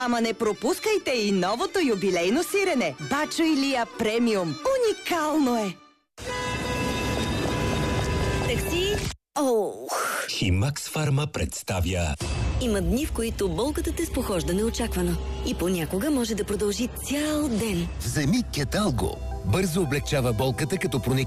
Ама не пропускайте и новото юбилейно сирене. Бачо Илия премиум. Уникално е! Такси! Ох! Химакс Фарма представя... Има дни, в които болката те спохожда неочаквано. И понякога може да продължи цял ден. Вземи Кеталго. Бързо облегчава болката, като проникне